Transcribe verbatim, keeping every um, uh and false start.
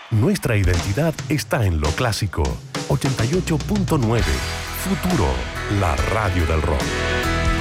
Nuestra identidad está en lo clásico. ochenta y ocho punto nueve. Futuro, la radio del rock.